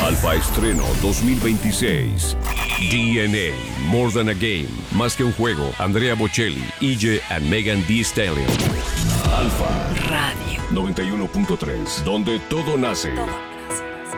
Alfa Estreno 2026. DNA, More Than a Game, más que un juego. Andrea Bocelli, EJ and Megan Thee Stallion. Alfa Radio 91.3, donde todo nace.